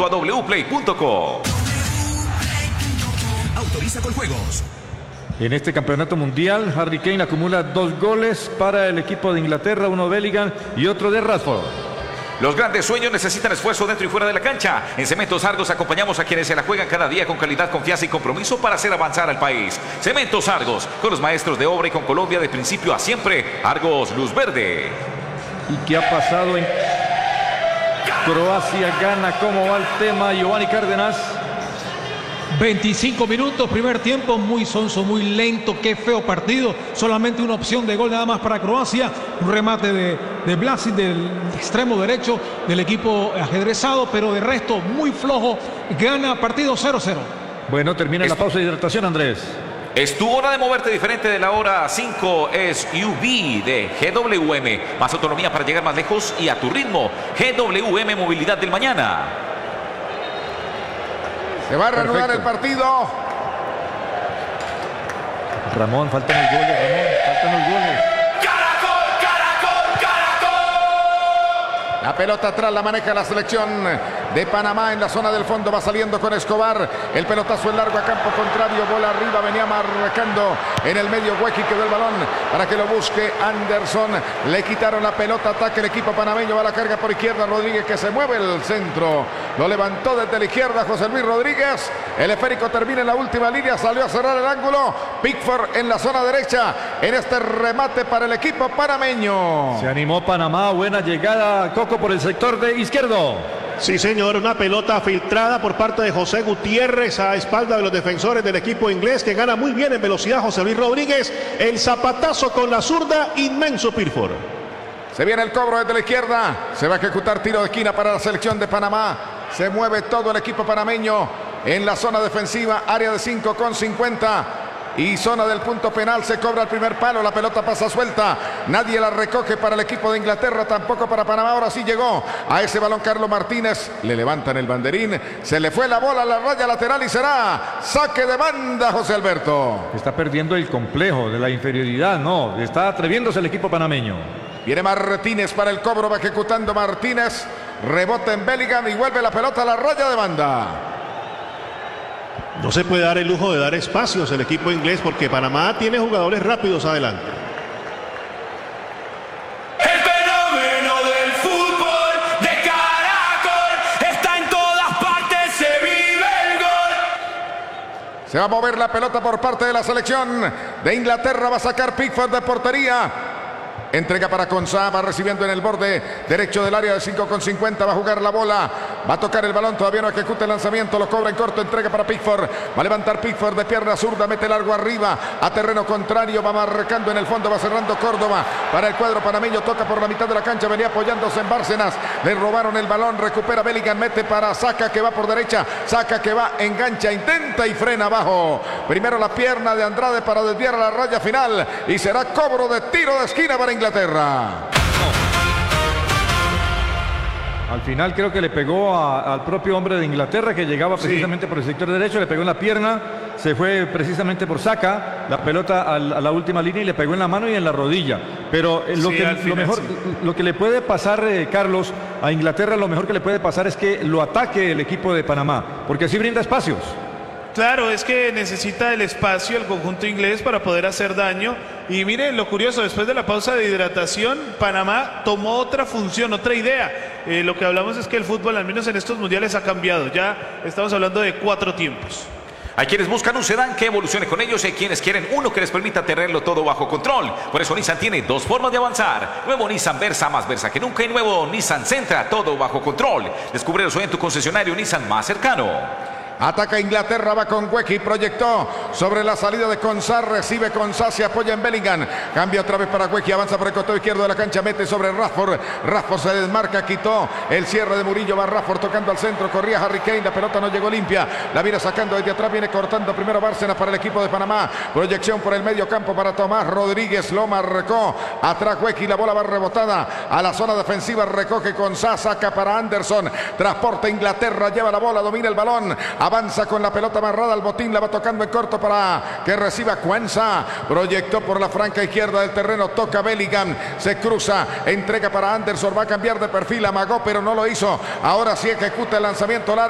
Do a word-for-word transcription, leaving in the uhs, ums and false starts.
junto a w play punto com. Autoriza con juegos. En este campeonato mundial, Harry Kane acumula dos goles para el equipo de Inglaterra, uno de Bellingham y otro de Rashford. Los grandes sueños necesitan esfuerzo dentro y fuera de la cancha. En Cementos Argos acompañamos a quienes se la juegan cada día con calidad, confianza y compromiso para hacer avanzar al país. Cementos Argos, con los maestros de obra y con Colombia de principio a siempre. Argos, luz verde. ¿Y qué ha pasado en Croacia? Gana. ¿Cómo va el tema, Giovanni Cárdenas? veinticinco minutos, primer tiempo, muy sonso, muy lento, qué feo partido. Solamente una opción de gol nada más para Croacia. Un remate de, de Vlasic del extremo derecho del equipo ajedrezado, pero de resto muy flojo. Gana partido cero cero. Bueno, termina Esto... la pausa de hidratación, Andrés. Es tu hora de moverte diferente de la hora cinco. Es U V de G W M. Más autonomía para llegar más lejos y a tu ritmo. G W M, movilidad del mañana. Se va a reanudar el partido. Ramón, faltan los goles, Ramón, faltan los goles. ¡Caracol, caracol, caracol! La pelota atrás la maneja la selección de Panamá en la zona del fondo. Va saliendo con Escobar. El pelotazo en largo a campo contrario. Bola arriba. Venía marcando en el medio. Huequi quedó el balón para que lo busque Anderson. Le quitaron la pelota. Ataque el equipo panameño. Va la carga por izquierda. Rodríguez que se mueve el centro. Lo levantó desde la izquierda José Luis Rodríguez. El esférico termina en la última línea. Salió a cerrar el ángulo. Pickford en la zona derecha. En este remate para el equipo panameño. Se animó Panamá. Buena llegada, Coco, por el sector de izquierdo. Sí, señor, una pelota filtrada por parte de José Gutiérrez a espalda de los defensores del equipo inglés, que gana muy bien en velocidad José Luis Rodríguez. El zapatazo con la zurda, inmenso Pickford. Se viene el cobro desde la izquierda. Se va a ejecutar tiro de esquina para la selección de Panamá. Se mueve todo el equipo panameño en la zona defensiva, área de cinco con cincuenta. Y zona del punto penal, se cobra el primer palo, la pelota pasa suelta, nadie la recoge para el equipo de Inglaterra, tampoco para Panamá. Ahora sí llegó a ese balón Carlos Martínez, le levantan el banderín, se le fue la bola a la raya lateral y será saque de banda, José Alberto. Está perdiendo el complejo de la inferioridad, no, está atreviéndose el equipo panameño. Viene Martínez para el cobro, va ejecutando Martínez, rebota en Bellingham y vuelve la pelota a la raya de banda. No se puede dar el lujo de dar espacios el equipo inglés porque Panamá tiene jugadores rápidos adelante. El fenómeno del fútbol de Caracol está en todas partes, se vive el gol. Se va a mover la pelota por parte de la selección de Inglaterra, va a sacar Pickford de portería. Entrega para Consá, va recibiendo en el borde derecho del área de cinco con cincuenta, va a jugar la bola, va a tocar el balón, todavía no ejecuta el lanzamiento, lo cobra en corto, entrega para Pickford, va a levantar Pickford de pierna zurda, mete largo arriba, a terreno contrario, va marcando en el fondo, va cerrando Córdoba, para el cuadro panameño, toca por la mitad de la cancha, venía apoyándose en Bárcenas, le robaron el balón, recupera Bellingham, mete para Saka que va por derecha, Saka que va, engancha, intenta y frena abajo, primero la pierna de Andrade para desviar a la raya final, y será cobro de tiro de esquina para Inglaterra. Inglaterra. Al final creo que le pegó a, al propio hombre de Inglaterra que llegaba precisamente sí. por el sector derecho, le pegó en la pierna, se fue precisamente por Saka, la pelota a la, a la última línea y le pegó en la mano y en la rodilla. Pero eh, lo, sí, que, final, lo, mejor, sí. lo que le puede pasar, eh, Carlos, a Inglaterra, lo mejor que le puede pasar es que lo ataque el equipo de Panamá, porque así brinda espacios. Claro, es que necesita el espacio el conjunto inglés para poder hacer daño. Y miren lo curioso, después de la pausa de hidratación, Panamá tomó otra función, otra idea. Eh, lo que hablamos es que el fútbol, al menos en estos mundiales, ha cambiado. Ya estamos hablando de cuatro tiempos. Hay quienes buscan un sedán que evolucione con ellos, hay quienes quieren uno que les permita tenerlo todo bajo control. Por eso Nissan tiene dos formas de avanzar. Nuevo Nissan Versa, más Versa que nunca, y nuevo Nissan Sentra, todo bajo control. Descúbrelo hoy en tu concesionario Nissan más cercano. Ataca Inglaterra, va con Huequi, proyectó sobre la salida de Consá, recibe Consá, se apoya en Bellingham, cambia otra vez para Huequi, avanza por el costado izquierdo de la cancha, mete sobre Rashford, Rashford se desmarca, quitó el cierre de Murillo, va Rashford tocando al centro, corría Harry Kane, la pelota no llegó limpia, la viene sacando desde atrás, viene cortando primero Bárcenas para el equipo de Panamá, proyección por el medio campo para Tomás Rodríguez, lo marcó, atrás Huequi, la bola va rebotada a la zona defensiva, recoge Consá, saca para Anderson, transporta Inglaterra, lleva la bola, domina el balón, avanza con la pelota amarrada al botín, la va tocando en corto para que reciba Cuenza, proyectó por la franca izquierda del terreno, toca Bellingham, se cruza, entrega para Anderson, va a cambiar de perfil, amagó pero no lo hizo, ahora sí ejecuta el lanzamiento largo.